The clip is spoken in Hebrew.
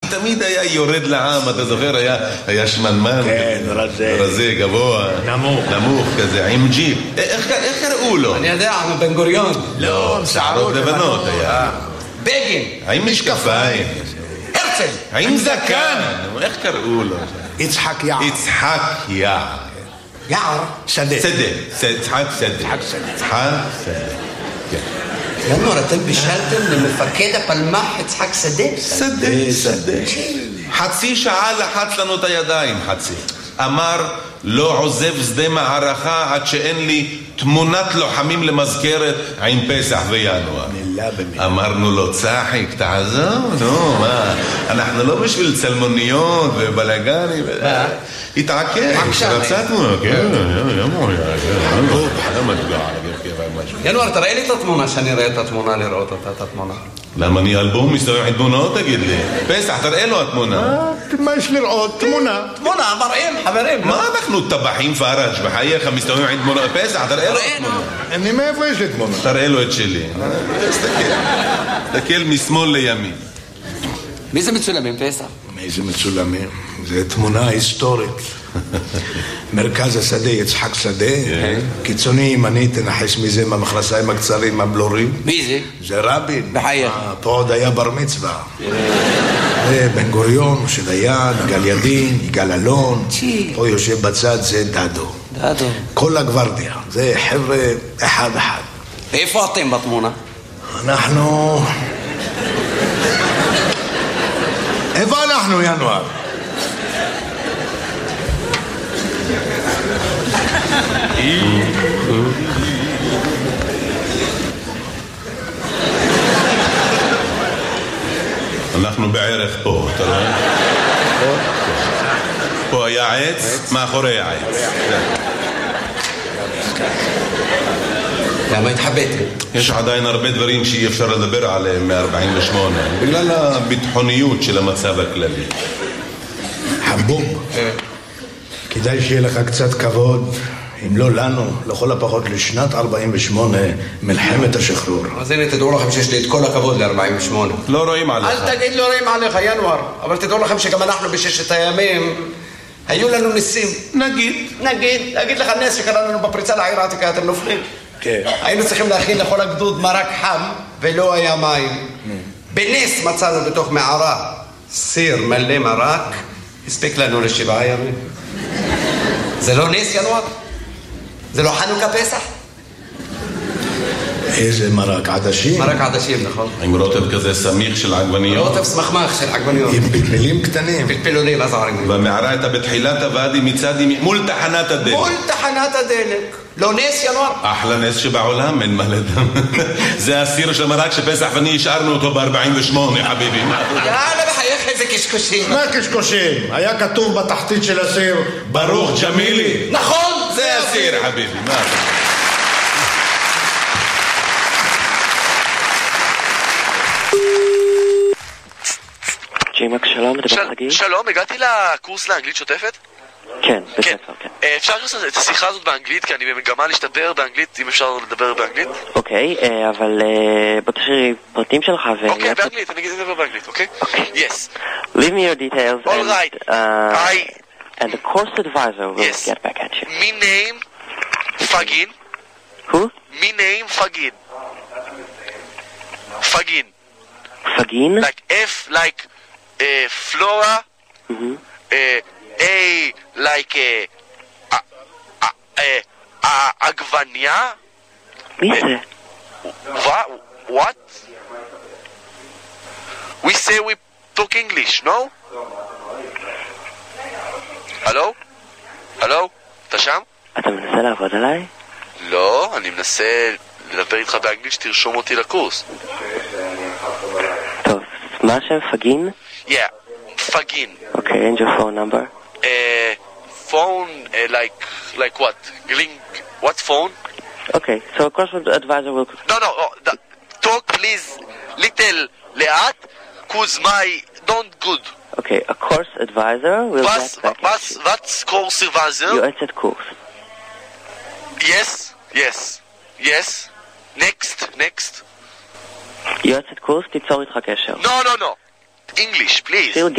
תמיד היה יורד לעם, אתה זוכר, היה שמנמן. כן, רזה, גבוה. נמוך כזה, עם ג'יפ. איך קראו לו? אני יודע, בן גוריון. לא, שערות לבנות היה. בגין. עם משקפיים. הרצל. עם זקן. איך קראו לו? יצחק יער. יצחק יער. יער. שדה. יצחק שדה. ינואר, אתם בישלתם למפקד הפלמ"ח יצחק שדה? שדה. חצי שעה לחץ לנו את הידיים, אמר, לא עוזב שדה מערכה עד שאין לי תמונת לוחמים למזכרת עם פסח וינואר. אמרנו לו, צחיק, תעזוב, נו, מה? אנחנו לא בשביל צלמוניות ובלגנים. התעקש, רצה תמונה, כן, ינואר, תראה לי את התמונה, שאני אראה את התמונה, לראות אותה, את התמונה. למה אני אלבום מסתובב עם תמונות, תגיד לי? פסח, תראה לו התמונה. מה יש לראות? תמונה. תמונה, מראים, חברים. מה אנחנו טבחים פארג' בחייך מסתובבים עם תמונות? פסח, תראה לו התמונה. אני מאיפה יש לי תמונה? תראה לו את שלי. תסתכל משמאל לימין. מי זה מצולמים, פסח? מי זה מצולמים? זה תמונה היסטורית. מרכז השדה, יצחק שדה. קיצוני ימני, תנחש מזה מהמכנסיים הקצרים הבלורים. מי זה? זה רבין. בחייך. פה עוד היה בר מצווה. בן גוריון, משה דיין, יגאל ידין, יגאל אלון. פה יושב בצד, זה דדו. כל הגוורדיה. זה חבר'ה אחד. איפה אתם בתמונה? אנחנו... איפה אנחנו, ינואר? אנחנו בערך פה, אתה רואה? פה היה עץ, מאחורי העץ. למה התחבאתם? יש עדיין הרבה דברים שאי אפשר לדבר עליהם מ-48 בגלל הביטחוניות של המצב הכללי. חבוב, כדאי שיהיה לך קצת כבוד, אם לא לנו, לכל הפחות לשנת 48, מלחמת השחרור. אז הנה, תדעו לכם שיש לי את כל הכבוד ל-48. לא רואים עליך. אל תגיד לא רואים עליך, ינואר. אבל תדעו לכם שגם אנחנו בששת הימים, היו לנו ניסים. נגיד לך נס שקרה לנו בפריצה לעיר העתיקה, אתם נופלים. כן. היינו צריכים להכין לכל הגדוד מרק חם, ולא היה מים. בנס מצאנו בתוך מערה סיר מלא מרק, הספיק לנו ל7 ימים. זה לא נס, ינואר? זה לא חנוכה פסח? איזה מרק עדשים? מרק עדשים, נכון. עם רוטב כזה סמיך של עגבניות. רוטב סמכמך של עגבניות. עם פלפלים קטנים. פלפלונים, אז עגבניות. והמערה הייתה בתחילת הוואדי מצד ימין, מול תחנת הדלק. מול תחנת הדלק. לא נס, ינואר? אחלה נס שבעולם, אין מה לדעת. זה הסיר של מרק שפסח ואני השארנו אותו ב-48, חביבי. יאללה, בחייך איזה קשקושים. מה קשקושים? היה כתוב בתחתית של הסיר, ברוך ג'מילי. נכון, זה הסיר, חביבי. מה? ג'ימק, שלום, מדבר חגי? שלום, הגעתי לקורס לאנגלית שוטפת? כן, בספר, כן. אפשר לעשות את השיחה הזאת באנגלית, כי אני במגמה להשתפר באנגלית, אם אפשר לדבר באנגלית? אוקיי, אבל בוא תשאיר פרטים שלך אוקיי, באנגלית, אני אגיד את זה באנגלית, אוקיי? Yes. Leave me your details All right. and the course advisor will get back at you. Me name Fagin. Who? Me name Fagin. Fagin. Fagin? Like F like Flora. A like עגבניה. מי זה? What? We say we talk English, no? הלו? הלו? אתה שם? אתה מנסה לעבוד עליי? לא, אני מנסה לדבר איתך באנגלית שתרשום אותי לקורס. טוב, מה השם? פגין? Yeah, Fagin. Okay, and your phone number? Phone, like what? What phone? Okay, so a course advisor will... No, talk please little לאט, cause my don't good. Okay, a course advisor will get back at you. What's course advisor? יועצת קורס. Yes. Next. יועצת קורס, תיצור איתך קשר. No. English, please.